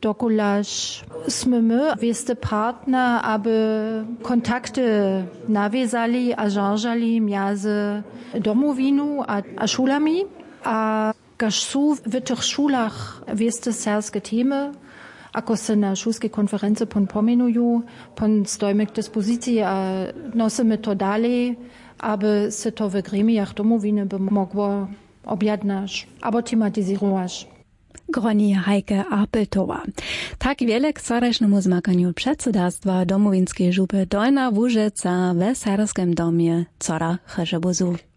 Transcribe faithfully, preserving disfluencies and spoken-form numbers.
Dokulaż sme my, wieste partner, aby kontakty nawiązali a żarżali między domowinu a, a szulami. A każ są w tych szulach wieste serskie temy, ako se na šulskiej konferencji pon pomenuju, pon stojmy k dyspozycji a nosimy to dalej, aby se to w gremiach domowiny by mogło objadnać, albo tematyzować. Groni Heike Apeltowa. Tak wiele k corašnemu zmakaniu předsedárstva domowinskiej župy Dolna Łużyca w Serskim domie Cora Chržebozu.